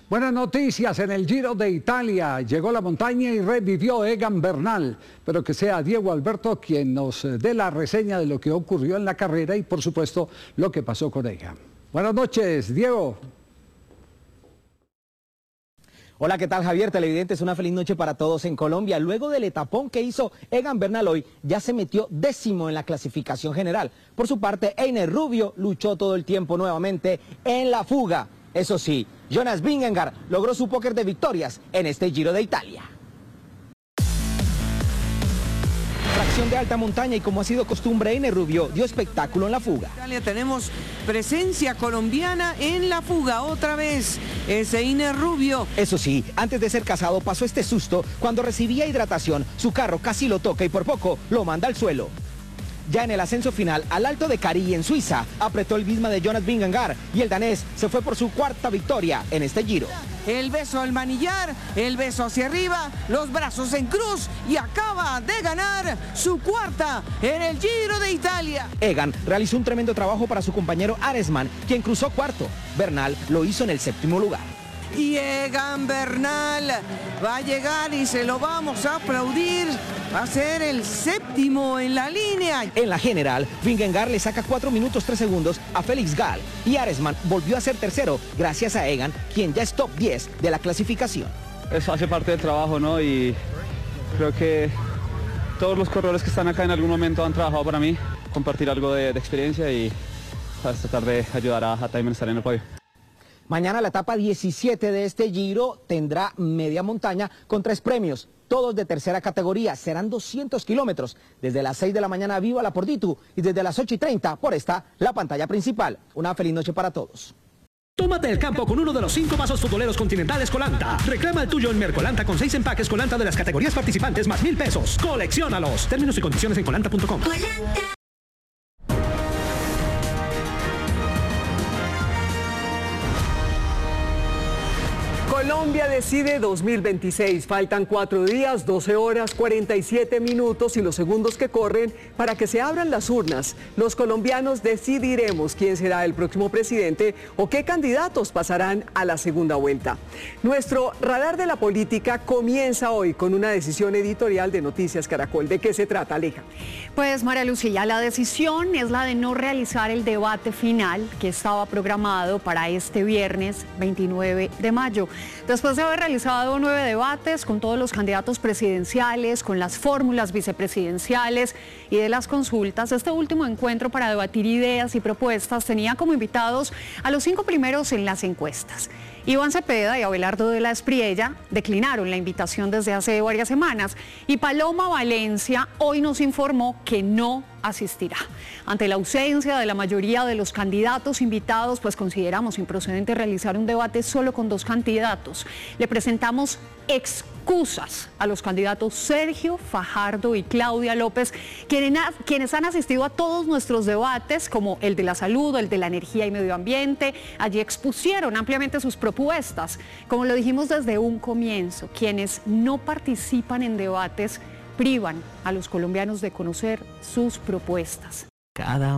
Buenas noticias en el Giro de Italia. Llegó la montaña y revivió Egan Bernal. Pero que sea Diego Alberto quien nos dé la reseña de lo que ocurrió en la carrera y, por supuesto, lo que pasó con Egan. Buenas noches, Diego. Hola, ¿qué tal, Javier? Televidentes, una feliz noche para todos en Colombia. Luego del etapón que hizo Egan Bernal hoy, ya se metió 10º en la clasificación general. Por su parte, Einer Rubio luchó todo el tiempo nuevamente en la fuga. Eso sí, Jonas Vingegaard logró su póker de victorias en este Giro de Italia. Tracción de alta montaña y, como ha sido costumbre, Einer Rubio dio espectáculo en la fuga. Tenemos presencia colombiana en la fuga otra vez, es Einer Rubio. Eso sí, antes de ser casado pasó este susto cuando recibía hidratación, su carro casi lo toca y por poco lo manda al suelo. Ya en el ascenso final al Alto de Cari en Suiza, apretó el Visma de Jonas Vingegaard y el danés se fue por su 4ª victoria en este Giro. El beso al manillar, el beso hacia arriba, los brazos en cruz y acaba de ganar su 4ª en el Giro de Italia. Egan realizó un tremendo trabajo para su compañero Arensman, quien cruzó 4º. Bernal lo hizo en el 7º lugar. Y Egan Bernal va a llegar y se lo vamos a aplaudir. Va a ser el 7º en la línea. En la general, Vingegaard le saca 4 minutos 3 segundos a Felix Gall y Arensman volvió a ser 3º gracias a Egan, quien ya es top 10 de la clasificación. Eso hace parte del trabajo, ¿no? Y creo que todos los corredores que están acá en algún momento han trabajado para mí, compartir algo de experiencia y tratar de ayudar a Thymen a estar en el podio. Mañana la etapa 17 de este Giro tendrá media montaña con 3 premios, todos de tercera categoría. Serán 200 kilómetros, desde las 6 de la mañana Viva la Portitu y desde las 8:30 por esta, la pantalla principal. Una feliz noche para todos. Tómate el campo con uno de los 5 vasos futboleros continentales Colanta. Reclama el tuyo en Mercolanta con 6 empaques Colanta de las categorías participantes más 1.000 pesos. ¡Colecciónalos! Términos y condiciones en colanta.com. Colombia decide 2026. Faltan 4 días, 12 horas, 47 minutos y los segundos que corren para que se abran las urnas. Los colombianos decidiremos quién será el próximo presidente o qué candidatos pasarán a la segunda vuelta. Nuestro radar de la política comienza hoy con una decisión editorial de Noticias Caracol. ¿De qué se trata, Aleja? Pues, María Lucía, la decisión es la de no realizar el debate final que estaba programado para este viernes 29 de mayo. Después de haber realizado 9 debates con todos los candidatos presidenciales, con las fórmulas vicepresidenciales y de las consultas, este último encuentro para debatir ideas y propuestas tenía como invitados a los 5 primeros en las encuestas. Iván Cepeda y Abelardo de la Espriella declinaron la invitación desde hace varias semanas y Paloma Valencia hoy nos informó que no asistirá. Ante la ausencia de la mayoría de los candidatos invitados, pues consideramos improcedente realizar un debate solo con 2 candidatos. Le presentamos excusas a los candidatos Sergio Fajardo y Claudia López, quienes han asistido a todos nuestros debates, como el de la salud, el de la energía y medio ambiente. Allí expusieron ampliamente sus propuestas. Como lo dijimos desde un comienzo, quienes no participan en debates privan a los colombianos de conocer sus propuestas.